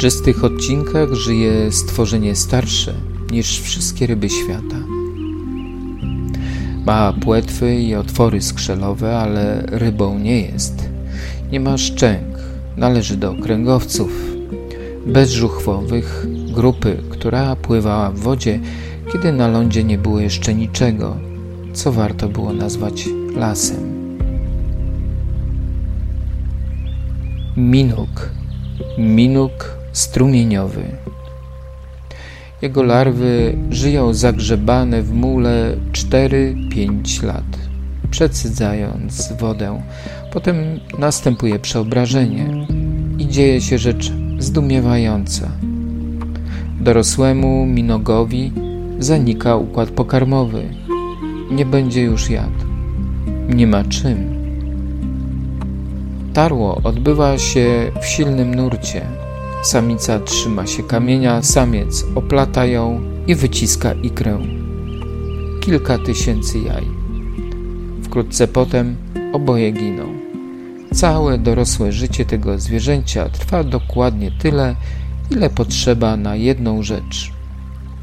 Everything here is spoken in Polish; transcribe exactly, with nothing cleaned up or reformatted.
soczystych odcinkach żyje stworzenie starsze niż wszystkie ryby świata. Ma płetwy i otwory skrzelowe, ale rybą nie jest. Nie ma szczęk, należy do kręgowców, bezżuchwowych, grupy, która pływała w wodzie, kiedy na lądzie nie było jeszcze niczego, co warto było nazwać lasem. Minuk, minuk strumieniowy. Jego larwy żyją zagrzebane w mule cztery pięć lat, przecedzając wodę. Potem następuje przeobrażenie i dzieje się rzecz zdumiewająca. Dorosłemu minogowi zanika układ pokarmowy. Nie będzie już jadł. Nie ma czym. Tarło odbywa się w silnym nurcie. Samica trzyma się kamienia, samiec oplata ją i wyciska ikrę. Kilka tysięcy jaj. Wkrótce potem oboje giną. Całe dorosłe życie tego zwierzęcia trwa dokładnie tyle, ile potrzeba na jedną rzecz